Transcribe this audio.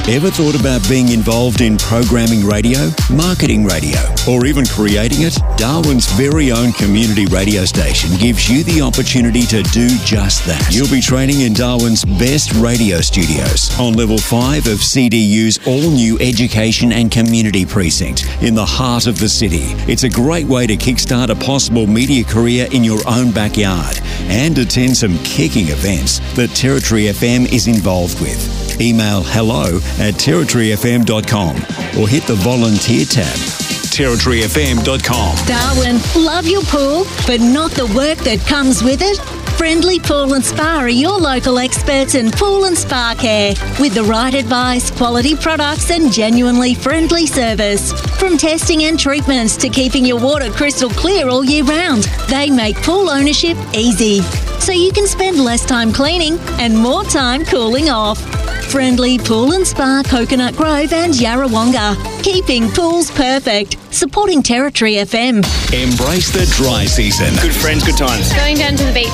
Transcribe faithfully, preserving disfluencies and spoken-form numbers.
Ever thought about being involved in programming radio, marketing radio, or even creating it? Darwin's very own community radio station gives you the opportunity to do just that. You'll be training in Darwin's best radio studios on level five of C D U's all-new Education and Community Precinct in the heart of the city. It's a great way to kickstart a possible media career in your own backyard and attend some kicking events that Territory F M is involved with. Email hello at territory f m dot com or hit the volunteer tab. territory f m dot com. Darwin, love your pool, but not the work that comes with it? Friendly Pool and Spa are your local experts in pool and spa care with the right advice, quality products and genuinely friendly service. From testing and treatments to keeping your water crystal clear all year round, they make pool ownership easy, so you can spend less time cleaning and more time cooling off. Friendly Pool and Spa, Coconut Grove and Yarrawonga. Keeping pools perfect. Supporting Territory F M. Embrace the dry season. Good friends, good times. Going down to the beach